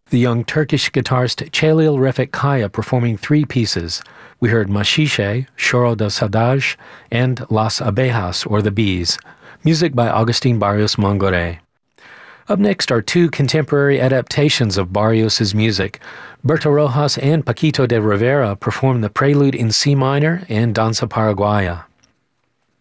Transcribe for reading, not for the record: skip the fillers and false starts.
the young Turkish guitarist Celil Refik Kaya performing three pieces. We heard Machiche, Choro del Saudade, and Las Abejas, or the Bees, music by Agustin Barrios Mongore. Up next are two contemporary adaptations of Barrios's music. Berta Rojas and Paquito de Rivera perform the Prelude in C minor and Danza Paraguaya.